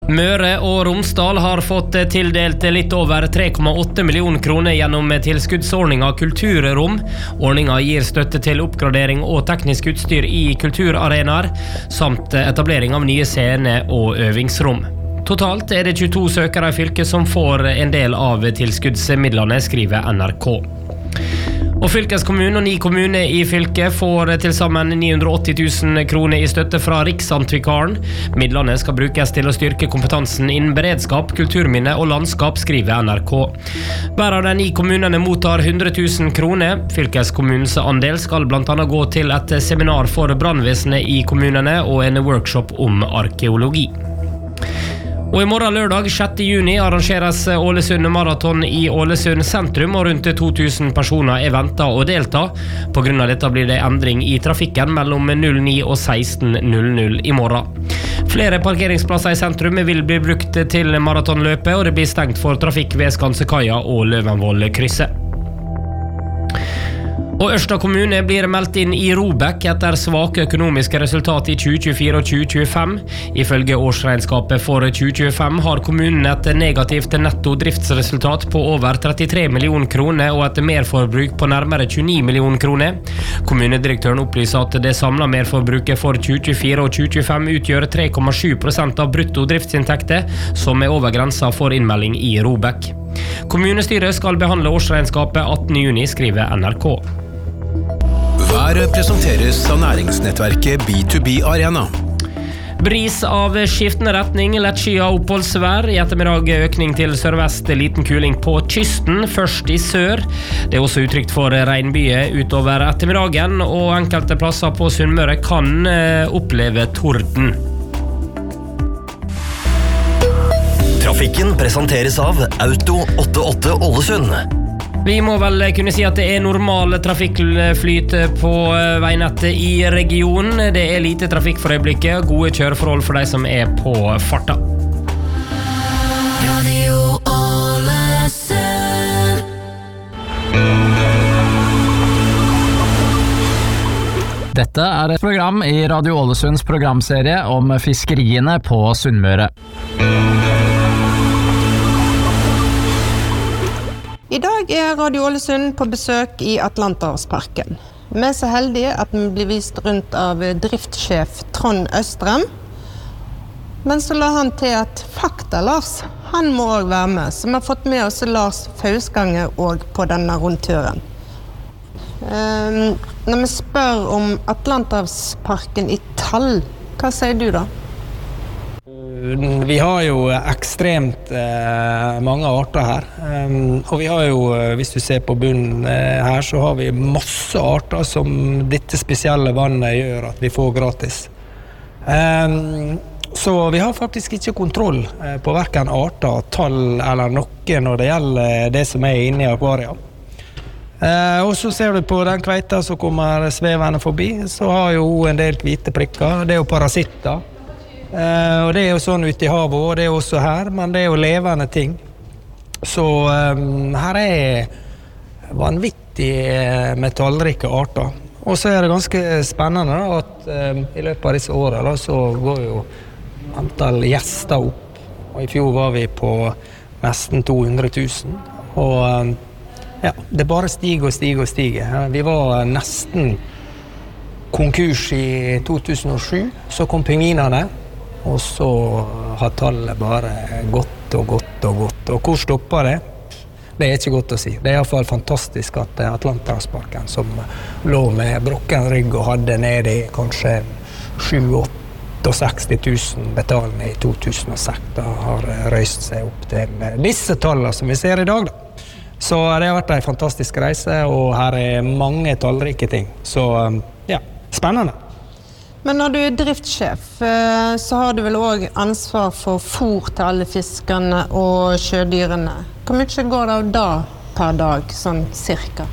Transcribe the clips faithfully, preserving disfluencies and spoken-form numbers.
Møre og Romsdal har fått tildelt litt over tre komma åtte millioner kroner gjennom tilskuddsordningen Kulturrom. Ordningen gir støtte til oppgradering og teknisk utstyr i kulturarenaer, samt etablering av nye scener og øvingsrom. Totalt er det tjueto søkere i fylket som får en del av tilskuddsmidlene, skriver N R K. Og fylkeskommunen og ni kommuner i fylket får til sammen ni hundre og åtti tusen kroner i støtte fra Riksantikvaren. Midlene skal brukes til å styrke kompetansen innen beredskap, kulturminne og landskap, skriver N R K. Hver av de ni kommunene mottar hundre tusen kroner. Fylkeskommunens andel skal blant annet gå til et seminar for brannvesenet i kommunene og en workshop om arkeologi. Og i morgen lørdag sjette juni arrangeres Ålesund Maraton i Ålesund sentrum, og rundt to tusen personer er ventet å delta. På grunn av dette blir det endring i trafikken mellom null ni og seksten null null i morgen. Flere parkeringsplasser i sentrum vil bli brukt til maratonløpet, og det blir stengt for trafikk ved Skansekaia og Løvenvoll-krysset. Og Ørsta kommune blir meldt inn i ROBEK etter svake økonomiske resultat i tjue tjuefire og tjue tjuefem. Ifølge årsregnskapet for tjue tjuefem har kommunen et negativt netto driftsresultat på over trettitre millioner kroner og et merforbruk på nærmere tjueni millioner kroner. Kommunedirektøren opplyser at det samlede merforbruket for tjue tjuefire og tjue tjuefem utgjør tre komma sju prosent av brutto driftsinntekter, som er over grensa for innmelding i ROBEK. Kommunestyret skal behandle årsregnskapet attende juni, skriver N R K. Været presenteres av næringsnettverket B to B Arena. Bris av skiftende retning, lettskyet oppholdsvær. I ettermiddag økning til sørvest, liten kuling på kysten, først i sør. Det er også utrygt for regnbyger utover ettermiddagen, og enkelte plasser på Sunnmøre kan oppleve torden. Trafikken presenteres av Auto åttiåtte Ålesund. Vi må vel kunne si at det er normal trafikkflyt på veinettet i regionen. Det er lite trafikk for øyeblikket, gode kjøreforhold for de som er på farta. Radio Ålesund. Dette er et program i Radio Ålesunds programserie om fiskeriene på Sunnmøre. I dag er Radio Ålesund på besøk i Atlanterhavsparken. Vi er så heldige at vi blir vist rundt av driftssjef Trond Østrem. Men så la han til at Fakta Lars, han må også være med. Så vi har fått med oss Lars Fausgange også på denne rundturen. Um, når vi spør om Atlanterhavsparken i tall, hva sier du da? Vi har jo ekstremt eh, mange arter her, um, og vi har jo, hvis du ser på bunnen eh, her, så har vi masse arter som dette spesielle vannet gjør at vi får gratis. Um, så vi har faktisk ikke kontroll eh, på hverken arter, tall eller noe når det gjelder det som er inne i akvariet. Eh, og så ser du på den kveita som kommer svevende forbi, så har jo en del hvite prikker, det er jo parasitter. Uh, og det er jo sånn ute i havet, og det er også her, men det er jo levende ting. Så um, her er vanvittig metallrike arter. Og så er det ganske spennende da, at um, i løpet av disse årene da, så går jo antall gjester opp. Og i fjor var vi på nesten to hundre tusen. Og um, ja, det bare stiger og stiger og stiger. Vi var nesten konkurs i to tusen og sju, så kom pingvinene. Og så har tallet bare gått og gått og gått. Og hvor stopper det? Det er ikke godt å si. Det er i hvert fall fantastisk at Atlanterhavsparken, som lå med brokken rygg og hadde nede i kanskje sju-seksti tusen betalende i to tusen og seks, da har røyst seg opp til disse tallene som vi ser i dag. Da. Så det har vært en fantastisk reise, og her er mange tallrike ting. Så ja, spennende. Men når du er driftssjef, så har du vel også ansvar for fôr til alle fiskerne og sjødyrene. Hvor mye går det av da per dag, sånn cirka?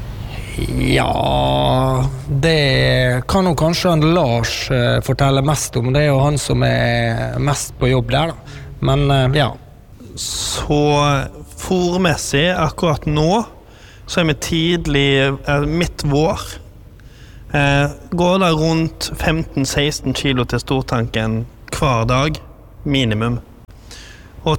Ja, det kan jo kanskje han Lars fortelle mest om. Det er jo han som er mest på jobb der, da. Men ja. Så fôrmessig, akkurat nå, så er vi tidlig, midt vår. Eh, går det rundt femten til seksten kilo til stortanken hver dag, minimum. Og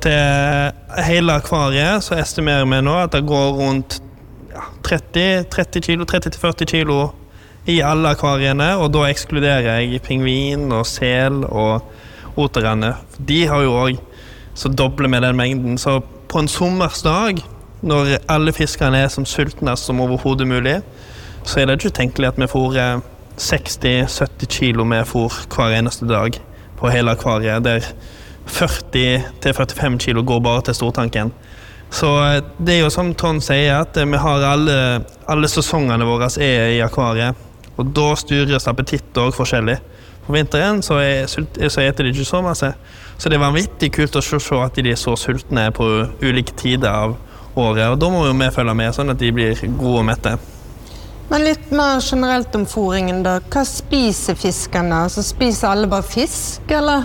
til hele akvariet så estimerer vi nå at det går rundt ja, tretti kilo, tretti til førti kilo i alle akvariene, og da ekskluderer jeg pingvin og sel og oterrenne. De har jo også så doble med den mengden, så på en sommersdag, når alle fiskerne er som sultnest som overhodet mulig, så er det ikke tenkelig at vi får seksti til sytti kilo med fôr hver eneste dag på hele akvariet, der førti til førtifem kilo går bare til stortanken. Så det er jo som Trond sier, at vi har alle, alle sesongene våre er i akvariet, og da styres appetitt også forskjellig. På vinteren så, er, så eter de ikke så masse, så det er vanvittig kult å se at de er så sultne på ulike tider av året, og da må jo vi følge med, sånn at de blir gode og mette. Men litt mer generelt om fôringen da. Hva spiser fiskerne? Så spiser alle bare fisk, eller?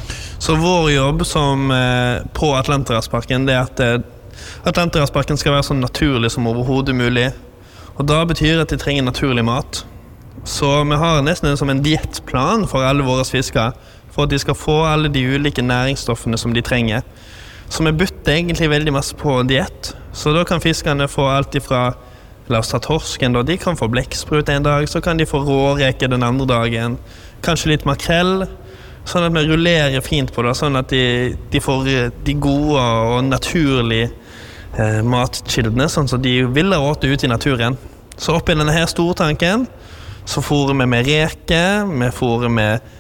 Så vår jobb som, eh, på Atlanterhavsparken, det er at eh, Atlanterhavsparken skal være så naturlig som overhodet mulig. Og da betyr det at de trenger naturlig mat. Så vi har nesten som en diettplan for alle våre fisker, for at de skal få alle de ulike næringsstoffene som de trenger. Så vi bytter egentlig veldig masse på diett. Så da kan fiskerne få alt ifra, la oss ta torsken da, de kan få blekksprut en dag, så kan de få råreke den andre dagen, kanskje litt makrell, sånn at vi rullerer fint på det, sånn at de, de får de gode og naturlige eh, matkildene, sånn som de vil ha råte ut i naturen. Så oppi denne her stortanken, så får vi med reke, vi får med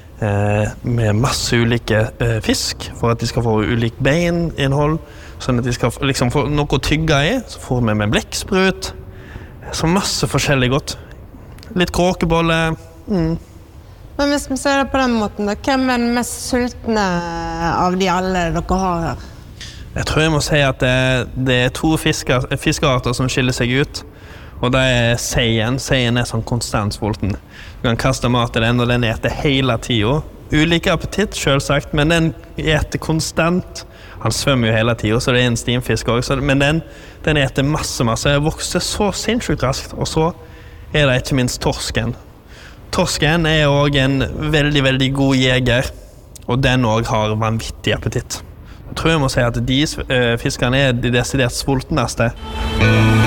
med masse ulike eh, fisk for at de skal få ulik beininnhold, sånn at de skal liksom få noe å tygge i. Så får vi med blekksprut, så masse forskjellig godt. Litt kråkebolle. Mm. Men hvis vi ser det på den måten, da, hvem er den mest sultne av de alle dere har her? Jeg tror jeg må si at det, det er to fisker, fiskearter som skiller seg ut. Og det er seien. Seien er sånn konstant sulten. Du kan kaste mat til den, og den eter hele tiden. Ulike appetitt, selvsagt, men den eter konstant. Han svømmer jo hele tiden, så det er en stimfisk også. Men den, den eter masse, masse. Den vokser så sinnssykt raskt. Og så er det ikke minst torsken. Torsken er også en veldig, veldig god jeger, og den også har vanvittig appetitt. Jeg tror jeg må si at de fiskerne er de desidert sultneste.